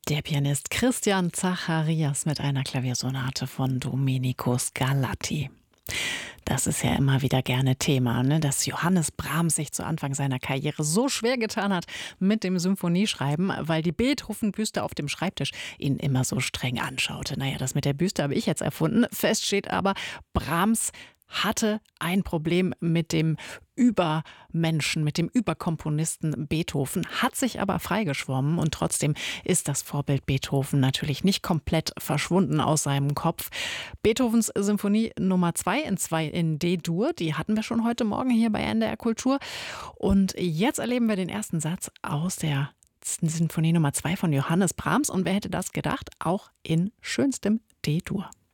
Der Pianist Christian Zacharias mit einer Klaviersonate von Domenico Scarlatti. Das ist ja immer wieder gerne Thema, ne? Dass Johannes Brahms sich zu Anfang seiner Karriere so schwer getan hat mit dem Symphonieschreiben, weil die Beethoven-Büste auf dem Schreibtisch ihn immer so streng anschaute. Naja, das mit der Büste habe ich jetzt erfunden. Fest steht aber, Brahms hatte ein Problem mit dem Übermenschen, mit dem Überkomponisten Beethoven, hat sich aber freigeschwommen und trotzdem ist das Vorbild Beethoven natürlich nicht komplett verschwunden aus seinem Kopf. Beethovens Symphonie Nummer 2 in D-Dur, die hatten wir schon heute Morgen hier bei NDR Kultur und jetzt erleben wir den ersten Satz aus der Sinfonie Nummer 2 von Johannes Brahms und wer hätte das gedacht, auch in schönstem D-Dur.